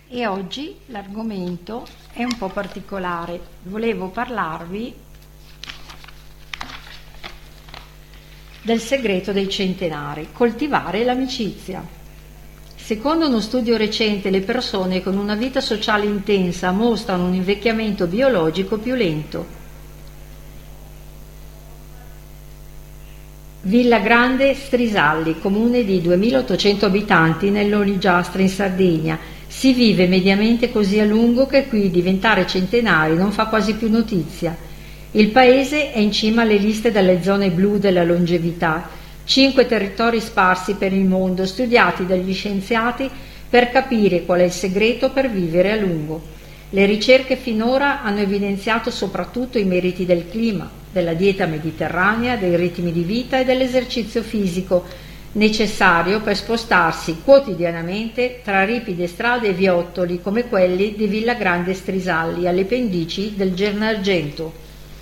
E oggi l'argomento è un po' particolare. Volevo parlarvi del segreto dei centenari, coltivare l'amicizia. Secondo uno studio recente, le persone con una vita sociale intensa mostrano un invecchiamento biologico più lento. Villagrande Strisalli, comune di 2800 abitanti nell'Oligiastra in Sardegna. Si vive mediamente così a lungo che qui diventare centenari non fa quasi più notizia. Il paese è in cima alle liste delle zone blu della longevità, 5 territori sparsi per il mondo, studiati dagli scienziati per capire qual è il segreto per vivere a lungo. Le ricerche finora hanno evidenziato soprattutto i meriti del clima, della dieta mediterranea, dei ritmi di vita e dell'esercizio fisico necessario per spostarsi quotidianamente tra ripide strade e viottoli come quelli di Villagrande Strisalli, alle pendici del Gennargentu.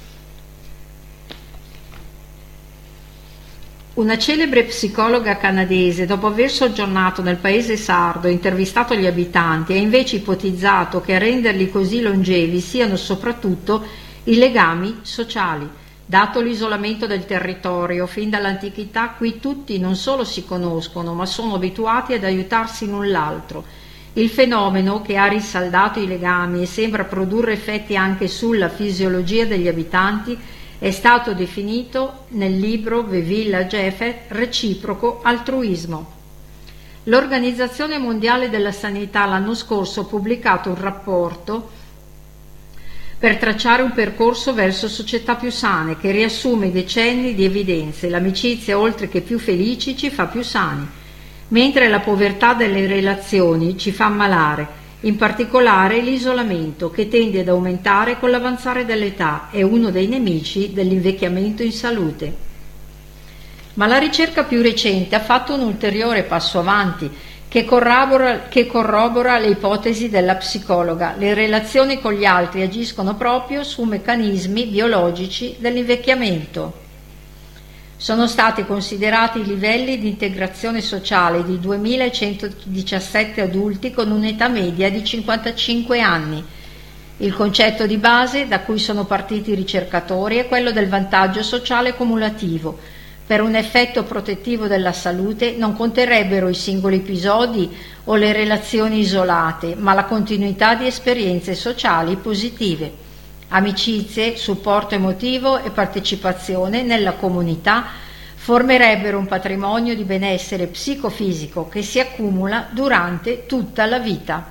Una celebre psicologa canadese, dopo aver soggiornato nel paese sardo e intervistato gli abitanti, ha invece ipotizzato che a renderli così longevi siano soprattutto i legami sociali. Dato l'isolamento del territorio, fin dall'antichità qui tutti non solo si conoscono, ma sono abituati ad aiutarsi l'un l'altro. Il fenomeno, che ha risaldato i legami e sembra produrre effetti anche sulla fisiologia degli abitanti, è stato definito nel libro The Village Effect reciproco altruismo. L'Organizzazione Mondiale della Sanità l'anno scorso ha pubblicato un rapporto per tracciare un percorso verso società più sane che riassume decenni di evidenze. L'amicizia, oltre che più felici, ci fa più sani, mentre la povertà delle relazioni ci fa ammalare. In particolare l'isolamento, che tende ad aumentare con l'avanzare dell'età, è uno dei nemici dell'invecchiamento in salute. Ma la ricerca più recente ha fatto un ulteriore passo avanti che corrobora le ipotesi della psicologa. Le relazioni con gli altri agiscono proprio su meccanismi biologici dell'invecchiamento. Sono stati considerati i livelli di integrazione sociale di 2117 adulti con un'età media di 55 anni. Il concetto di base da cui sono partiti i ricercatori è quello del vantaggio sociale cumulativo. Per un effetto protettivo della salute non conterrebbero i singoli episodi o le relazioni isolate, ma la continuità di esperienze sociali positive. Amicizie, supporto emotivo e partecipazione nella comunità formerebbero un patrimonio di benessere psicofisico che si accumula durante tutta la vita.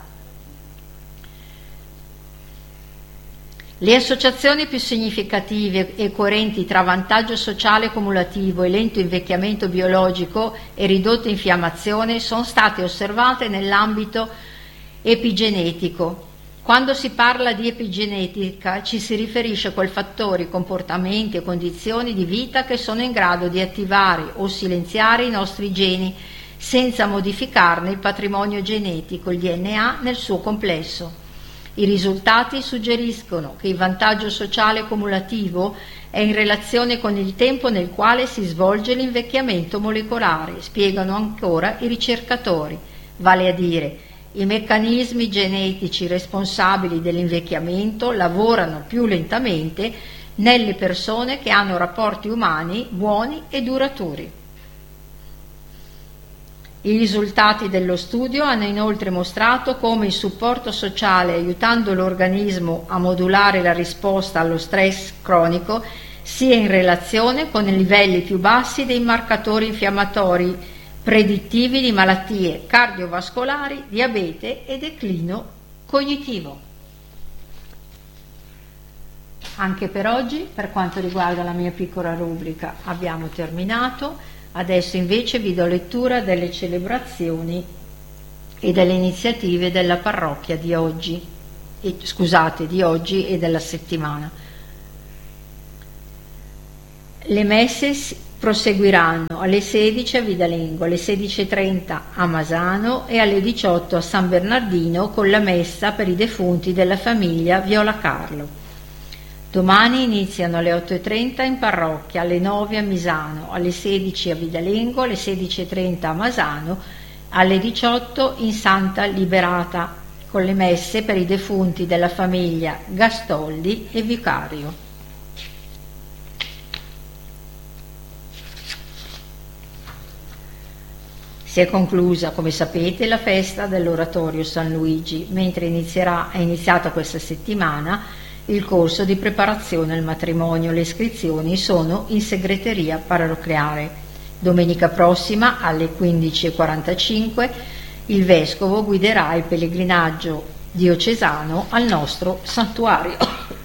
Le associazioni più significative e coerenti tra vantaggio sociale cumulativo e lento invecchiamento biologico e ridotta infiammazione sono state osservate nell'ambito epigenetico. Quando si parla di epigenetica ci si riferisce a quei fattori, comportamenti e condizioni di vita che sono in grado di attivare o silenziare i nostri geni senza modificarne il patrimonio genetico, il DNA, nel suo complesso. I risultati suggeriscono che il vantaggio sociale cumulativo è in relazione con il tempo nel quale si svolge l'invecchiamento molecolare, spiegano ancora i ricercatori, vale a dire i meccanismi genetici responsabili dell'invecchiamento lavorano più lentamente nelle persone che hanno rapporti umani buoni e duraturi. I risultati dello studio hanno inoltre mostrato come il supporto sociale, aiutando l'organismo a modulare la risposta allo stress cronico, sia in relazione con i livelli più bassi dei marcatori infiammatori predittivi di malattie cardiovascolari, diabete e declino cognitivo. Anche per oggi, per quanto riguarda la mia piccola rubrica, abbiamo terminato. Adesso invece vi do lettura delle celebrazioni e delle iniziative della parrocchia di oggi e della settimana. Le messe proseguiranno alle 16 a Vidalengo, alle 16:30 a Masano e alle 18 a San Bernardino con la messa per i defunti della famiglia Viola Carlo. Domani iniziano alle 8:30 in parrocchia, alle 9 a Misano, alle 16 a Vidalengo, alle 16:30 a Masano, alle 18 in Santa Liberata con le messe per i defunti della famiglia Gastoldi e Vicario. Si è conclusa, come sapete, la festa dell'Oratorio San Luigi, mentre è iniziata questa settimana il corso di preparazione al matrimonio. Le iscrizioni sono in segreteria parrocchiale. Domenica prossima alle 15:45 il Vescovo guiderà il pellegrinaggio diocesano al nostro santuario.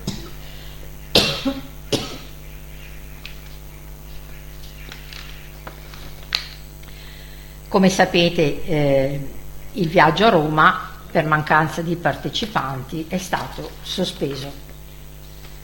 Come sapete, il viaggio a Roma, per mancanza di partecipanti, è stato sospeso.